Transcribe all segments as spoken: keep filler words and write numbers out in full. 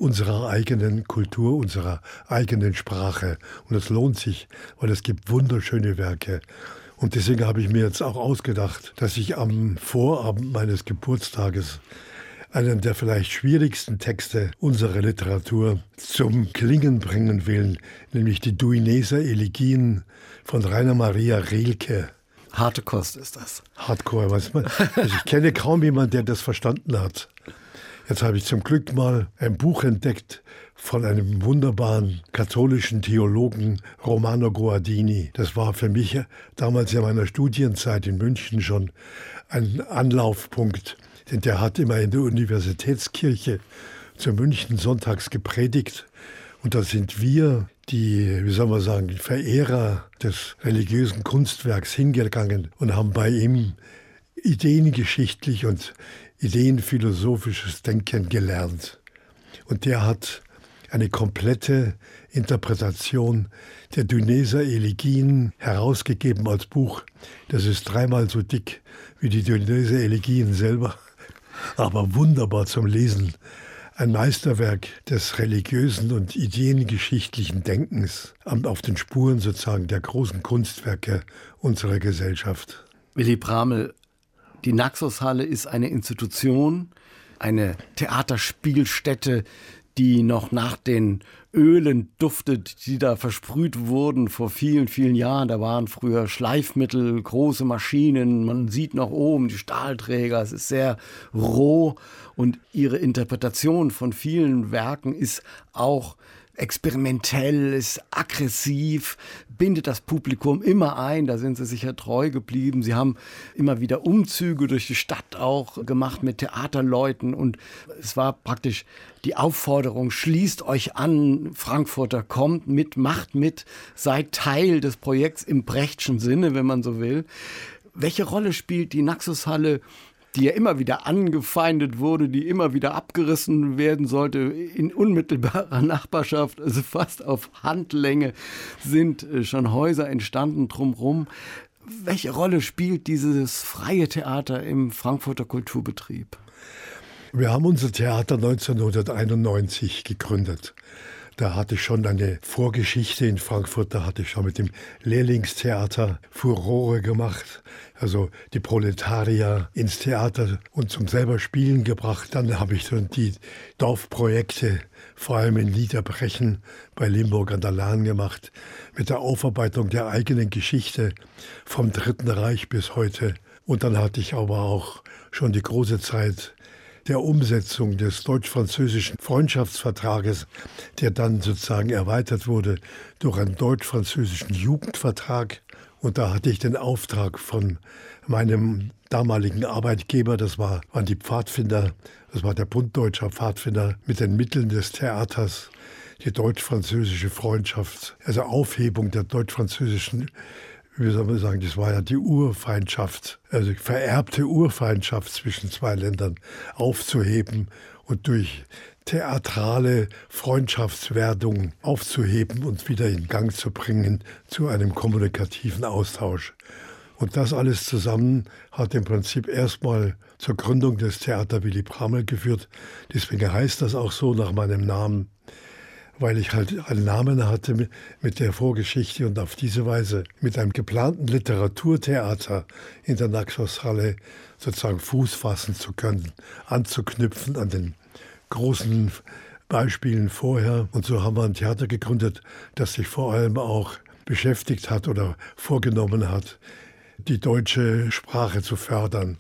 unserer eigenen Kultur, unserer eigenen Sprache. Und es lohnt sich, weil es gibt wunderschöne Werke. Und deswegen habe ich mir jetzt auch ausgedacht, dass ich am Vorabend meines Geburtstages einen der vielleicht schwierigsten Texte unserer Literatur zum Klingen bringen will, nämlich die Duineser Elegien von Rainer Maria Rilke. Harte Kost ist das. Hardcore, weiß man. Also ich kenne kaum jemanden, der das verstanden hat. Jetzt habe ich zum Glück mal ein Buch entdeckt von einem wunderbaren katholischen Theologen, Romano Guardini. Das war für mich damals in meiner Studienzeit in München schon ein Anlaufpunkt. Denn der hat immer in der Universitätskirche zu München sonntags gepredigt. Und da sind wir, die, wie soll man sagen, die Verehrer des religiösen Kunstwerks hingegangen und haben bei ihm ideengeschichtlich und ideenphilosophisches Denken gelernt. Und der hat eine komplette Interpretation der Duineser Elegien herausgegeben als Buch. Das ist dreimal so dick wie die Duineser Elegien selber, aber wunderbar zum Lesen. Ein Meisterwerk des religiösen und ideengeschichtlichen Denkens auf den Spuren sozusagen der großen Kunstwerke unserer Gesellschaft. Willy Bramel, die Naxos-Halle ist eine Institution, eine Theaterspielstätte, die noch nach den Ölen duftet, die da versprüht wurden vor vielen, vielen Jahren. Da waren früher Schleifmittel, große Maschinen, man sieht noch oben die Stahlträger, es ist sehr roh und ihre Interpretation von vielen Werken ist auch experimentell, ist aggressiv, bindet das Publikum immer ein, da sind sie sicher treu geblieben. Sie haben immer wieder Umzüge durch die Stadt auch gemacht mit Theaterleuten und es war praktisch die Aufforderung, schließt euch an, Frankfurter, kommt mit, macht mit, seid Teil des Projekts im Brechtschen Sinne, wenn man so will. Welche Rolle spielt die Naxos-Halle, die ja immer wieder angefeindet wurde, die immer wieder abgerissen werden sollte, in unmittelbarer Nachbarschaft, also fast auf Handlänge sind schon Häuser entstanden drumherum. Welche Rolle spielt dieses freie Theater im Frankfurter Kulturbetrieb? Wir haben unser Theater neunzehnhunderteinundneunzig gegründet. Da hatte ich schon eine Vorgeschichte in Frankfurt, da hatte ich schon mit dem Lehrlingstheater Furore gemacht, also die Proletarier ins Theater und zum selber Spielen gebracht. Dann habe ich dann die Dorfprojekte, vor allem in Niederbrechen bei Limburg an der Lahn gemacht, mit der Aufarbeitung der eigenen Geschichte vom Dritten Reich bis heute. Und dann hatte ich aber auch schon die große Zeit der Umsetzung des deutsch-französischen Freundschaftsvertrages, der dann sozusagen erweitert wurde durch einen deutsch-französischen Jugendvertrag. Und da hatte ich den Auftrag von meinem damaligen Arbeitgeber, das war, waren die Pfadfinder, das war der Bund Deutscher Pfadfinder, mit den Mitteln des Theaters, die deutsch-französische Freundschaft, also Aufhebung der deutsch-französischen, wie soll man sagen, das war ja die Urfeindschaft, also die vererbte Urfeindschaft zwischen zwei Ländern aufzuheben und durch theatrale Freundschaftswerdung aufzuheben und wieder in Gang zu bringen zu einem kommunikativen Austausch. Und das alles zusammen hat im Prinzip erstmal zur Gründung des Theater Willy Bramel geführt. Deswegen heißt das auch so nach meinem Namen, weil ich halt einen Namen hatte mit der Vorgeschichte und auf diese Weise mit einem geplanten Literaturtheater in der Naxos-Halle sozusagen Fuß fassen zu können, anzuknüpfen an den großen Beispielen vorher. Und so haben wir ein Theater gegründet, das sich vor allem auch beschäftigt hat oder vorgenommen hat, die deutsche Sprache zu fördern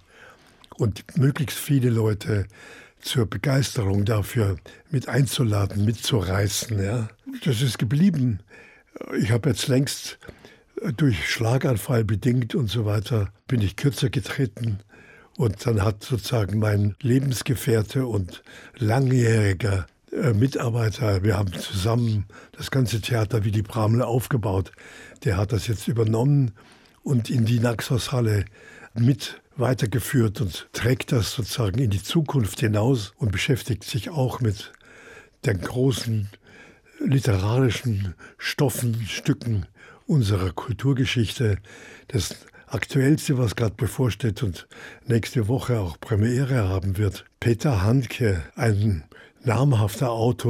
und möglichst viele Leute zur Begeisterung dafür mit einzuladen, mitzureißen. Ja. Das ist geblieben. Ich habe jetzt längst durch Schlaganfall bedingt und so weiter, bin ich kürzer getreten. Und dann hat sozusagen mein Lebensgefährte und langjähriger Mitarbeiter, wir haben zusammen das ganze Theater Willy Bramel aufgebaut, der hat das jetzt übernommen und in die Naxos-Halle mit weitergeführt und trägt das sozusagen in die Zukunft hinaus und beschäftigt sich auch mit den großen literarischen Stoffen, Stücken unserer Kulturgeschichte. Das Aktuellste, was gerade bevorsteht und nächste Woche auch Premiere haben wird, Peter Handke, ein namhafter Autor,